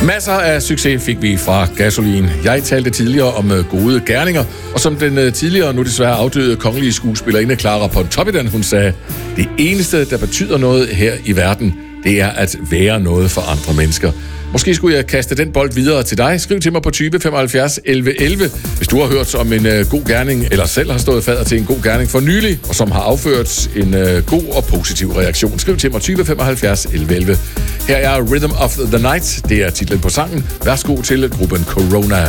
Masser af succes fik vi fra Gasolin. Jeg talte tidligere om gode gerninger, og som den tidligere, nu desværre afdøde kongelige skuespillerinde Clara Pontoppidan, hun sagde, det eneste, der betyder noget her i verden, det er at være noget for andre mennesker. Måske skulle jeg kaste den bold videre til dig. Skriv til mig på 20 75 11 11, hvis du har hørt om en god gerning, eller selv har stået fadder til en god gerning for nylig, og som har afført en god og positiv reaktion. Skriv til mig 20 75 11 11. Her er Rhythm of the Night. Det er titlen på sangen. Værsgo til gruppen Corona.